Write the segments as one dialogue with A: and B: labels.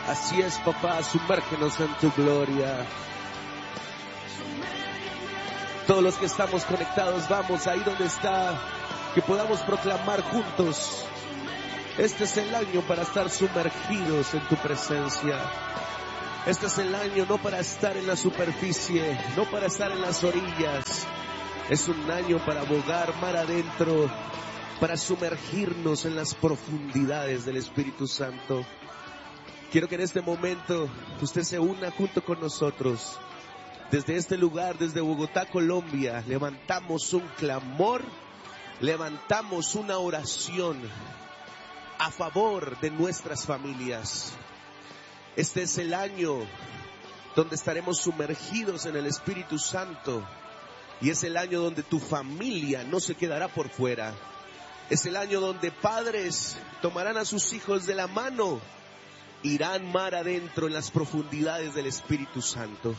A: Así es, papá, sumérgenos en tu gloria. Todos los que estamos conectados, vamos ahí donde está, que podamos proclamar juntos. Este es el año para estar sumergidos en tu presencia. Este es el año no para estar en la superficie, no para estar en las orillas. Es un año para bogar mar adentro, para sumergirnos en las profundidades del Espíritu Santo. Quiero que en este momento usted se una junto con nosotros. Desde este lugar, desde Bogotá, Colombia, levantamos un clamor, levantamos una oración a favor de nuestras familias. Este es el año donde estaremos sumergidos en el Espíritu Santo, y es el año donde tu familia no se quedará por fuera. Es el año donde padres tomarán a sus hijos de la mano, irán mar adentro en las profundidades del Espíritu Santo.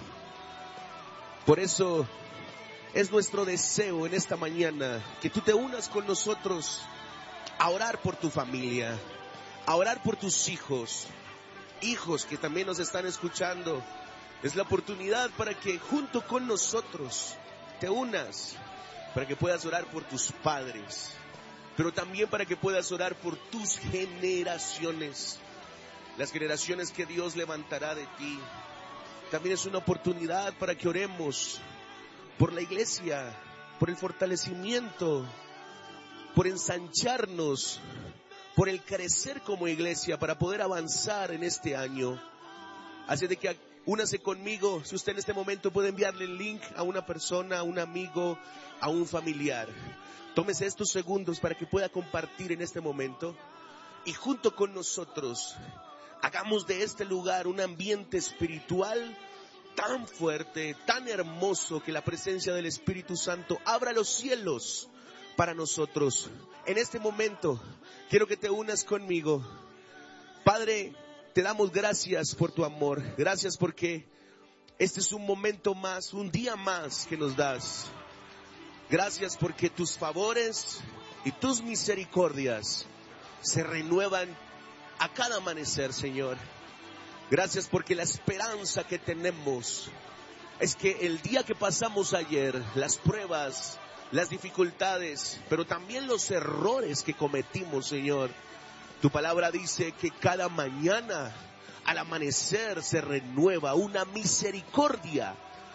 A: Por eso es nuestro deseo en esta mañana que tú te unas con nosotros a orar por tu familia, a orar por tus hijos que también nos están escuchando. Es la oportunidad para que junto con nosotros te unas, para que puedas orar por tus padres, pero también para que puedas orar por tus generaciones, las generaciones que Dios levantará de ti. También es una oportunidad para que oremos por la iglesia, por el fortalecimiento, por ensancharnos, por el crecer como iglesia, para poder avanzar en este año. Así de que únase conmigo. Si usted en este momento puede enviarle el link a una persona, a un amigo, a un familiar. Tómese estos segundos para que pueda compartir en este momento. Y junto con nosotros, hagamos de este lugar un ambiente espiritual tan fuerte, tan hermoso, que la presencia del Espíritu Santo abra los cielos para nosotros. En este momento, quiero que te unas conmigo. Padre, te damos gracias por tu amor. Gracias porque este es un momento más, un día más que nos das. Gracias porque tus favores y tus misericordias se renuevan a cada amanecer, Señor. Gracias porque la esperanza que tenemos es que el día que pasamos ayer, las pruebas, las dificultades, pero también los errores que cometimos, Señor, tu palabra dice que cada mañana al amanecer se renueva una misericordia,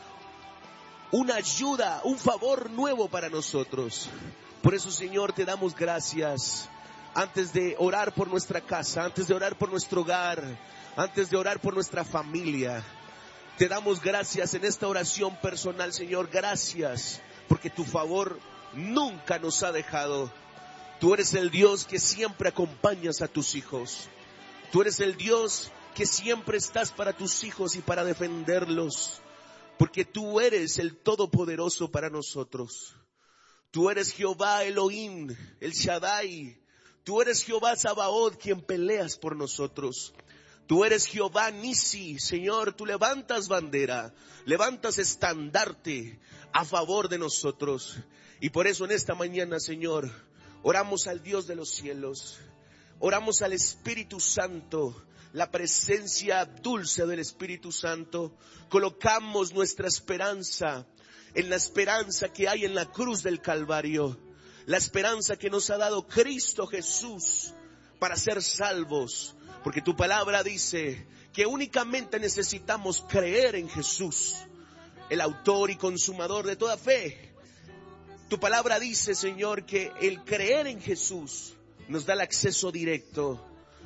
A: una ayuda, un favor nuevo para nosotros. Por eso, Señor, te damos gracias. Antes de orar por nuestra casa, antes de orar por nuestro hogar, antes de orar por nuestra familia, te damos gracias en esta oración personal, Señor. Gracias porque tu favor nunca nos ha dejado. Tú eres el Dios que siempre acompañas a tus hijos. Tú eres el Dios que siempre estás para tus hijos y para defenderlos. Porque tú eres el Todopoderoso para nosotros. Tú eres Jehová Elohim, el Shaddai. Tú eres Jehová Sabaoth, quien peleas por nosotros. Tú eres Jehová Nisi, Señor, tú levantas bandera, levantas estandarte a favor de nosotros. Y por eso en esta mañana, Señor, oramos al Dios de los cielos, oramos al Espíritu Santo, la presencia dulce del Espíritu Santo. Colocamos nuestra esperanza en la esperanza que hay en la cruz del Calvario, la esperanza que nos ha dado Cristo Jesús para ser salvos. Porque tu palabra dice que únicamente necesitamos creer en Jesús, el autor y consumador de toda fe. Tu palabra dice, Señor, que el creer en Jesús nos da el acceso directo,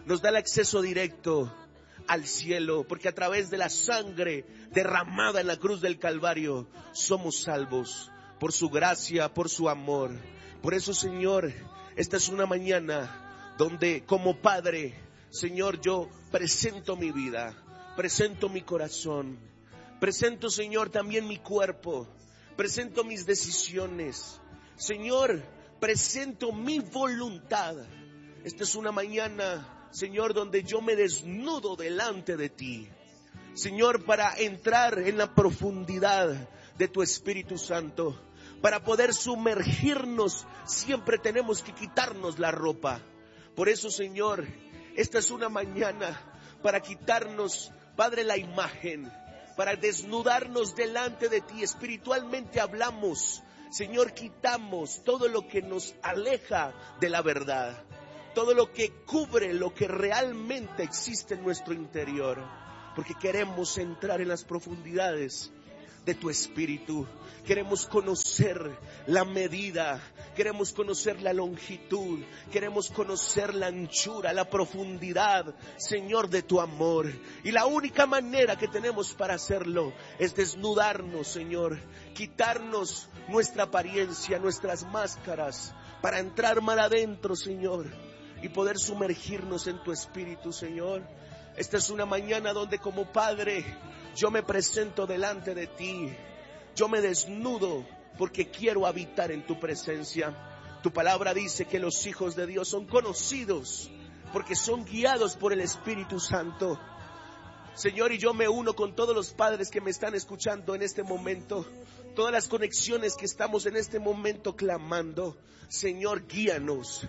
A: al cielo, porque a través de la sangre derramada en la cruz del Calvario somos salvos por su gracia, por su amor. Por eso, Señor, esta es una mañana donde como Padre, Señor, yo presento mi vida, presento mi corazón, presento, Señor, también mi cuerpo, presento mis decisiones, Señor, presento mi voluntad. Esta es una mañana, Señor, donde yo me desnudo delante de ti, Señor, para entrar en la profundidad de tu Espíritu Santo. Para poder sumergirnos, siempre tenemos que quitarnos la ropa. Por eso, Señor, esta es una mañana para quitarnos, Padre, la imagen, para desnudarnos delante de ti. Espiritualmente hablamos, Señor, quitamos todo lo que nos aleja de la verdad, todo lo que cubre lo que realmente existe en nuestro interior, porque queremos entrar en las profundidades de tu espíritu. Queremos conocer la medida, queremos conocer la longitud, queremos conocer la anchura, la profundidad, Señor, de tu amor. Y la única manera que tenemos para hacerlo es desnudarnos, Señor, quitarnos nuestra apariencia, nuestras máscaras, para entrar mal adentro, Señor, y poder sumergirnos en tu espíritu, Señor. Esta es una mañana donde como Padre yo me presento delante de ti. Yo me desnudo porque quiero habitar en tu presencia. Tu palabra dice que los hijos de Dios son conocidos porque son guiados por el Espíritu Santo. Señor, y yo me uno con todos los padres que me están escuchando en este momento, todas las conexiones que estamos en este momento clamando. Señor, guíanos.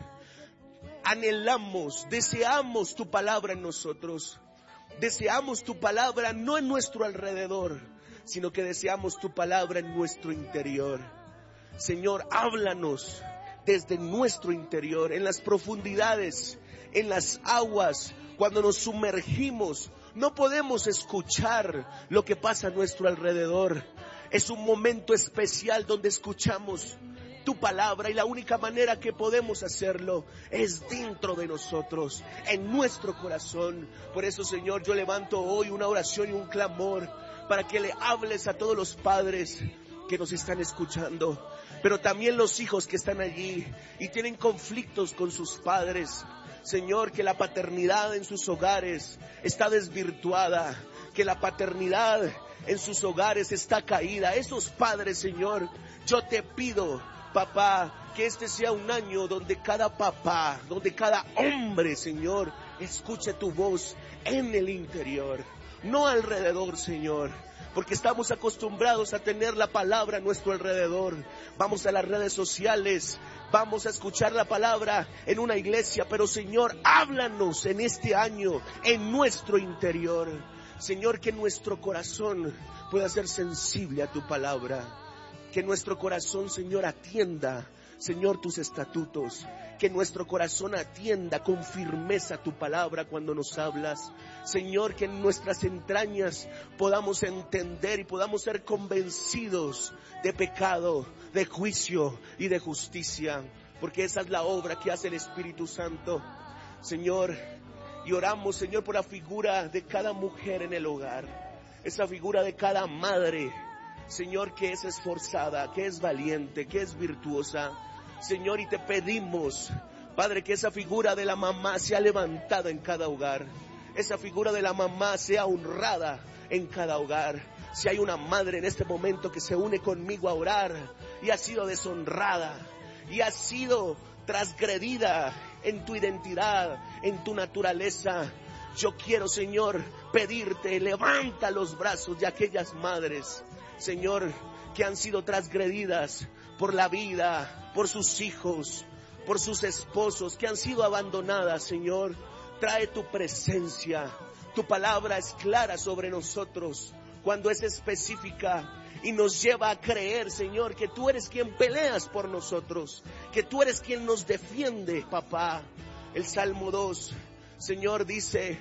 A: Anhelamos, deseamos tu palabra en nosotros. Deseamos tu palabra no en nuestro alrededor, sino que deseamos tu palabra en nuestro interior. Señor, háblanos desde nuestro interior, en las profundidades, en las aguas. Cuando nos sumergimos, no podemos escuchar lo que pasa a nuestro alrededor. Es un momento especial donde escuchamos tu palabra, y la única manera que podemos hacerlo es dentro de nosotros, en nuestro corazón. Por eso, Señor, yo levanto hoy una oración y un clamor para que le hables a todos los padres que nos están escuchando, pero también los hijos que están allí y tienen conflictos con sus padres. Señor, que la paternidad en sus hogares está desvirtuada, que la paternidad en sus hogares está caída. Esos padres, Señor, yo te pido, papá, que este sea un año donde cada papá, donde cada hombre, Señor, escuche tu voz en el interior, no alrededor, Señor, porque estamos acostumbrados a tener la palabra a nuestro alrededor. Vamos a las redes sociales, vamos a escuchar la palabra en una iglesia, pero Señor, háblanos en este año, en nuestro interior. Señor, que nuestro corazón pueda ser sensible a tu palabra. Que nuestro corazón, Señor, atienda, Señor, tus estatutos. Que nuestro corazón atienda con firmeza tu palabra cuando nos hablas. Señor, que en nuestras entrañas podamos entender y podamos ser convencidos de pecado, de juicio y de justicia. Porque esa es la obra que hace el Espíritu Santo. Señor, y oramos, Señor, por la figura de cada mujer en el hogar. Esa figura de cada madre, Señor, que es esforzada, que es valiente, que es virtuosa. Señor, y te pedimos, Padre, que esa figura de la mamá sea levantada en cada hogar. Esa figura de la mamá sea honrada en cada hogar. Si hay una madre en este momento que se une conmigo a orar y ha sido deshonrada y ha sido transgredida en tu identidad, en tu naturaleza, yo quiero, Señor, pedirte, levanta los brazos de aquellas madres, Señor, que han sido transgredidas por la vida, por sus hijos, por sus esposos, que han sido abandonadas, Señor. Trae tu presencia. Tu palabra es clara sobre nosotros cuando es específica y nos lleva a creer, Señor, que tú eres quien peleas por nosotros, que tú eres quien nos defiende, papá. El Salmo 2, Señor, dice: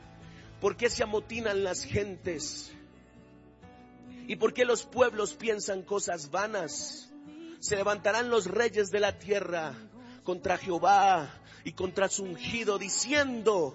A: ¿por qué se amotinan las gentes? ¿Y por qué los pueblos piensan cosas vanas? Se levantarán los reyes de la tierra contra Jehová y contra su ungido, diciendo: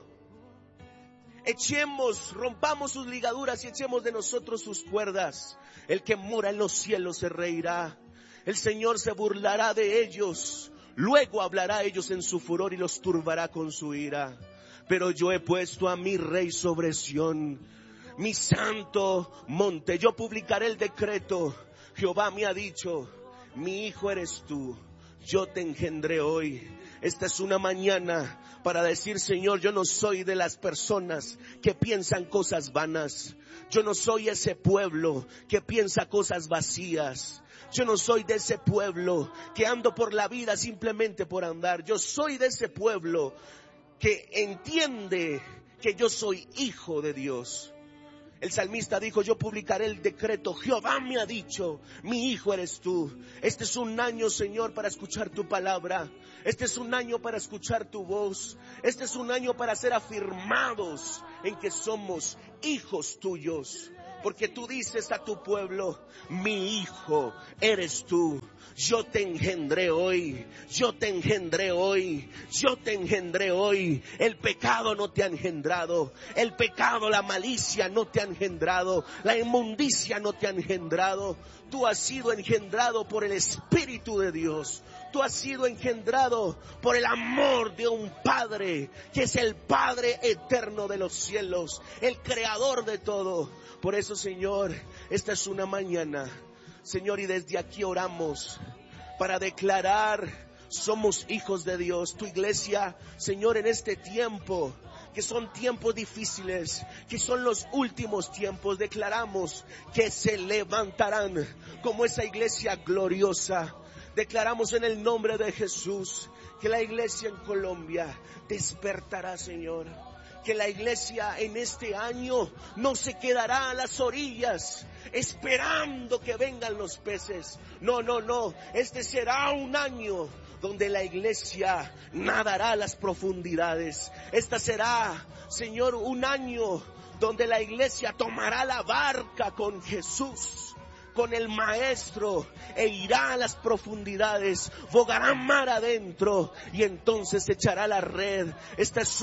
A: rompamos sus ligaduras y echemos de nosotros sus cuerdas. El que mora en los cielos se reirá. El Señor se burlará de ellos. Luego hablará a ellos en su furor y los turbará con su ira. Pero yo he puesto a mi rey sobre Sión, mi santo monte. Yo publicaré el decreto. Jehová me ha dicho: mi hijo eres tú, yo te engendré hoy. Esta es una mañana para decir: Señor, yo no soy de las personas que piensan cosas vanas. Yo no soy ese pueblo que piensa cosas vacías. Yo no soy de ese pueblo que ando por la vida simplemente por andar. Yo soy de ese pueblo que entiende que yo soy hijo de Dios. El salmista dijo, yo publicaré el decreto, Jehová me ha dicho, mi hijo eres tú. Este es un año, Señor, para escuchar tu palabra. Este es un año para escuchar tu voz. Este es un año para ser afirmados en que somos hijos tuyos. Porque tú dices a tu pueblo, mi hijo eres tú. Yo te engendré hoy, yo te engendré hoy, yo te engendré hoy. El pecado no te ha engendrado, el pecado, la malicia no te ha engendrado, la inmundicia no te ha engendrado. Tú has sido engendrado por el Espíritu de Dios. Tú has sido engendrado por el amor de un Padre, que es el Padre eterno de los cielos, el creador de todo. Por eso, Señor, esta es una mañana, Señor, y desde aquí oramos para declarar, somos hijos de Dios. Tu iglesia, Señor, en este tiempo, que son tiempos difíciles, que son los últimos tiempos, declaramos que se levantarán como esa iglesia gloriosa. Declaramos en el nombre de Jesús que la iglesia en Colombia despertará, Señor. Que la iglesia en este año no se quedará a las orillas esperando que vengan los peces. No. Este será un año donde la iglesia nadará a las profundidades. Esta será, Señor, un año donde la iglesia tomará la barca con Jesús, con el Maestro, e irá a las profundidades, bogará mar adentro y entonces echará la red. Este es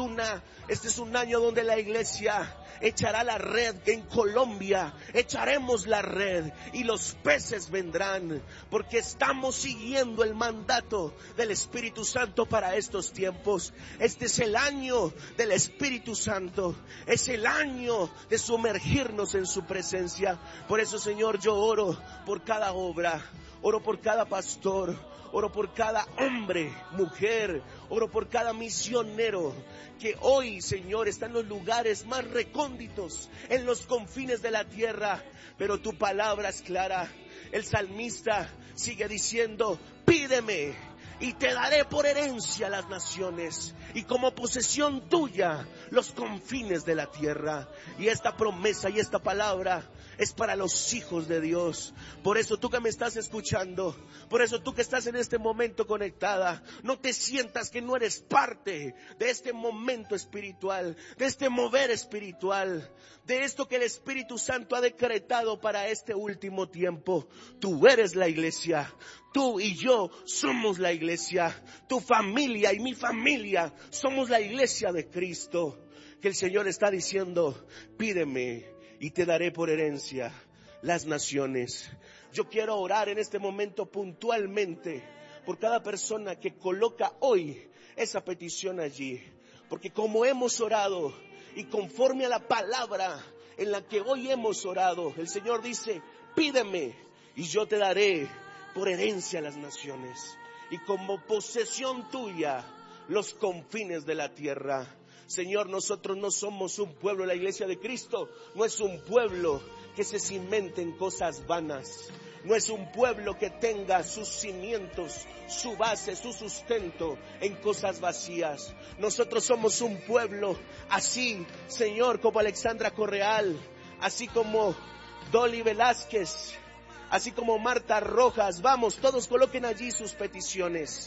A: un año donde la iglesia echará la red. En Colombia echaremos la red y los peces vendrán, porque estamos siguiendo el mandato del Espíritu Santo para estos tiempos. Este es el año del Espíritu Santo, es el año de sumergirnos en su presencia. Por eso, Señor, yo oro por cada obra, oro por cada pastor, oro por cada hombre, mujer, oro por cada misionero que hoy, Señor, está en los lugares más recónditos, en los confines de la tierra. Pero tu palabra es clara. El salmista sigue diciendo, pídeme y te daré por herencia las naciones y como posesión tuya los confines de la tierra. Y esta promesa y esta palabra es para los hijos de Dios. Por eso tú que me estás escuchando, por eso tú que estás en este momento conectada, no te sientas que no eres parte de este momento espiritual, de este mover espiritual, de esto que el Espíritu Santo ha decretado para este último tiempo. Tú eres la iglesia. Tú y yo somos la iglesia. Tu familia y mi familia somos la iglesia de Cristo. Que el Señor está diciendo, pídeme y te daré por herencia las naciones. Yo quiero orar en este momento puntualmente por cada persona que coloca hoy esa petición allí. Porque como hemos orado y conforme a la palabra en la que hoy hemos orado, el Señor dice, pídeme y yo te daré por herencia las naciones y como posesión tuya los confines de la tierra. Señor, nosotros no somos un pueblo, la iglesia de Cristo no es un pueblo que se cimente en cosas vanas, no es un pueblo que tenga sus cimientos, su base, su sustento en cosas vacías. Nosotros somos un pueblo así, Señor, como Alexandra Correal, así como Dolly Velázquez, así como Marta Rojas. Vamos, todos coloquen allí sus peticiones.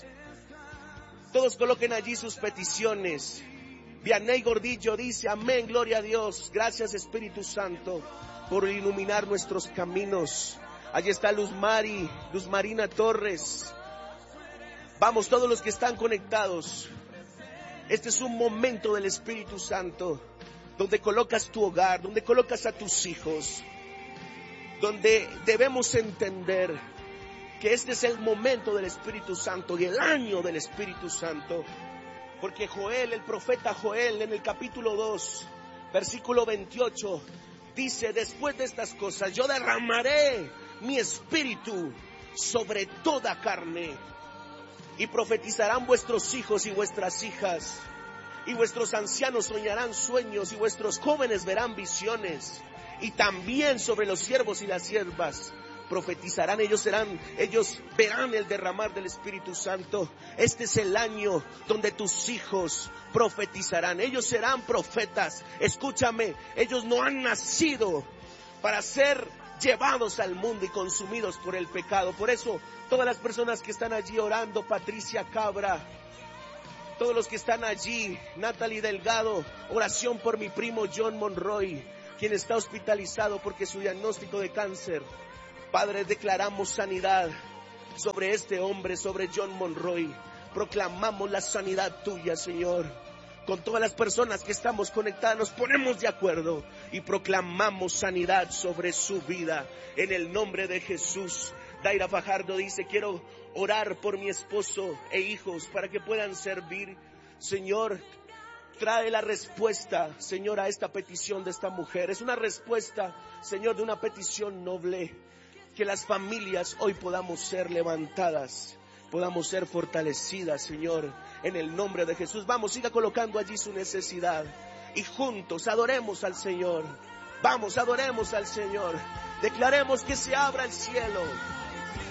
A: Todos coloquen allí sus peticiones. Vianney Gordillo dice, amén, gloria a Dios. Gracias, Espíritu Santo, por iluminar nuestros caminos. Allí está Luz Marina Torres. Vamos, todos los que están conectados. Este es un momento del Espíritu Santo, donde colocas tu hogar, donde colocas a tus hijos, donde debemos entender que este es el momento del Espíritu Santo y el año del Espíritu Santo. Porque Joel, el profeta Joel, en el capítulo 2, versículo 28, dice, después de estas cosas, yo derramaré mi espíritu sobre toda carne, y profetizarán vuestros hijos y vuestras hijas, y vuestros ancianos soñarán sueños, y vuestros jóvenes verán visiones, y también sobre los siervos y las siervas profetizarán, ellos verán el derramar del Espíritu Santo. Este es el año donde tus hijos profetizarán, ellos serán profetas. Escúchame, ellos no han nacido para ser llevados al mundo y consumidos por el pecado. Por eso, todas las personas que están allí orando, Patricia Cabra, todos los que están allí, Natalie Delgado, oración por mi primo John Monroy, quien está hospitalizado porque su diagnóstico de cáncer. Padre, declaramos sanidad sobre este hombre, sobre John Monroy. Proclamamos la sanidad tuya, Señor. Con todas las personas que estamos conectadas, nos ponemos de acuerdo y proclamamos sanidad sobre su vida. En el nombre de Jesús. Daira Fajardo dice, quiero orar por mi esposo e hijos para que puedan servir. Señor, trae la respuesta, Señor, a esta petición de esta mujer. Es una respuesta, Señor, de una petición noble. Que las familias hoy podamos ser levantadas, podamos ser fortalecidas, Señor, en el nombre de Jesús. Vamos, siga colocando allí su necesidad y juntos adoremos al Señor. Vamos, adoremos al Señor. Declaremos que se abra el cielo